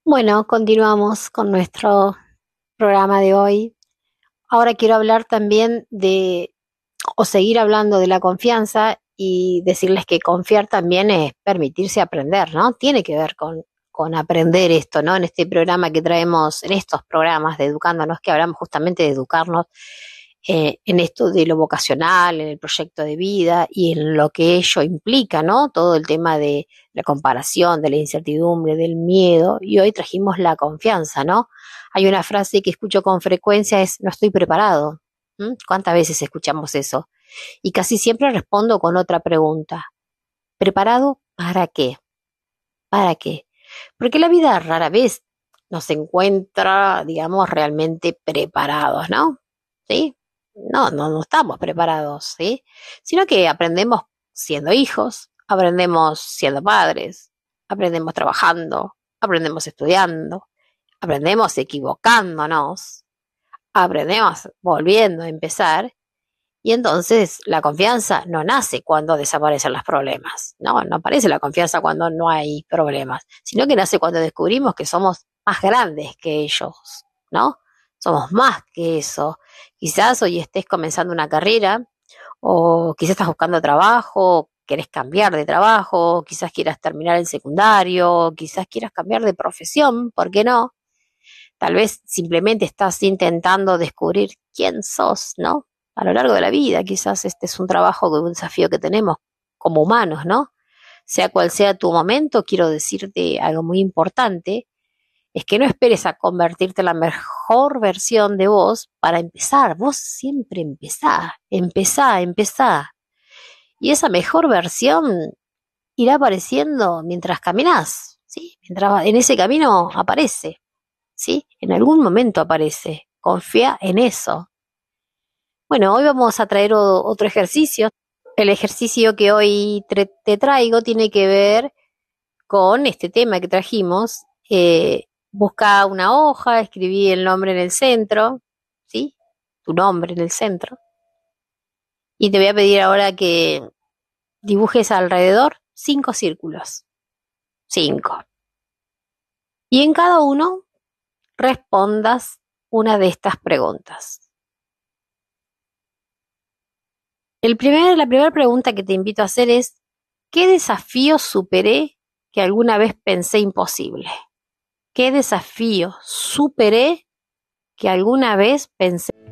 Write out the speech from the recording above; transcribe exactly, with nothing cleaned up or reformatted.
Bueno, continuamos con nuestro programa de hoy. Ahora quiero hablar también de, o seguir hablando de la confianza y decirles que confiar también es permitirse aprender, ¿no? Tiene que ver con, con aprender esto, ¿no? En este programa que traemos, en estos programas de Educándonos, que hablamos justamente de educarnos eh, en esto de lo vocacional, en el proyecto de vida y en lo que ello implica, ¿no? Todo el tema de la comparación, de la incertidumbre, del miedo, y hoy trajimos la confianza, ¿no? Hay una frase que escucho con frecuencia, es no estoy preparado. ¿Mm? ¿Cuántas veces escuchamos eso? Y casi siempre respondo con otra pregunta. ¿Preparado para qué? ¿Para qué? Porque la vida rara vez nos encuentra, digamos, realmente preparados, ¿no? ¿Sí? No, no, no estamos preparados, ¿sí? Sino que aprendemos siendo hijos, aprendemos siendo padres, aprendemos trabajando, aprendemos estudiando, aprendemos equivocándonos, aprendemos volviendo a empezar. Y entonces la confianza no nace cuando desaparecen los problemas, no, no aparece la confianza cuando no hay problemas, sino que nace cuando descubrimos que somos más grandes que ellos, ¿no? Somos más que eso. Quizás hoy estés comenzando una carrera, o quizás estás buscando trabajo, querés cambiar de trabajo, quizás quieras terminar el secundario, quizás quieras cambiar de profesión, ¿por qué no? Tal vez simplemente estás intentando descubrir quién sos, ¿no? A lo largo de la vida, quizás este es un trabajo, un desafío que tenemos como humanos, ¿no? Sea cual sea tu momento, quiero decirte algo muy importante, es que no esperes a convertirte en la mejor versión de vos para empezar. Vos siempre empezá, empezá, empezá. Y esa mejor versión irá apareciendo mientras caminás, ¿sí? Mientras en ese camino aparece. ¿Sí? En algún momento aparece. Confía en eso. Bueno, hoy vamos a traer o- otro ejercicio. El ejercicio que hoy tre- te traigo tiene que ver con este tema que trajimos. Eh, busca una hoja, escribí el nombre en el centro, ¿sí? Tu nombre en el centro. Y te voy a pedir ahora que dibujes alrededor cinco círculos. Cinco. Y en cada uno respondas una de estas preguntas. El primer, la primera pregunta que te invito a hacer es, ¿qué desafío superé que alguna vez pensé imposible? ¿Qué desafío superé que alguna vez pensé?